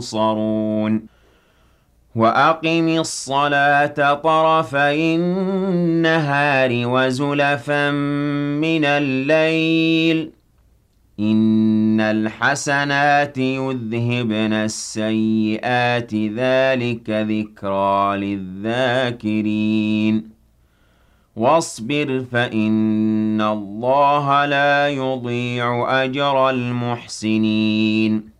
يُبْصَرُونَ وَأَقِمِ الصَّلَاةَ طَرَفَيِ النَّهَارِ وَزُلَفًا مِّنَ اللَّيْلِ ۚ إِنَّ الْحَسَنَاتِ يُذْهِبْنَ السَّيِّئَاتِ ۚ ذَٰلِكَ ذِكْرَىٰ لِلذَّاكِرِينَ وَاصْبِرْ فَإِنَّ اللَّهَ لَا يُضِيعُ أَجْرَ الْمُحْسِنِينَ